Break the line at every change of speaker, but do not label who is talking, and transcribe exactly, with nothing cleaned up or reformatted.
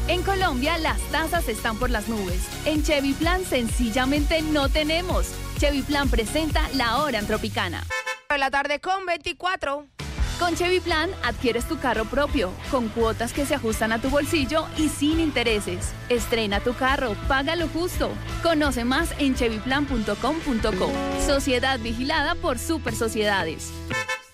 En Colombia, las tasas están por las nubes. En Chevy Plan, sencillamente no tenemos. Chevy Plan presenta la hora en Tropicana.
De la tarde con veinticuatro.
Con Chevy Plan, adquieres tu carro propio, con cuotas que se ajustan a tu bolsillo y sin intereses. Estrena tu carro, paga lo justo. Conoce más en chevy plan punto com punto co. Sociedad vigilada por Super Sociedades.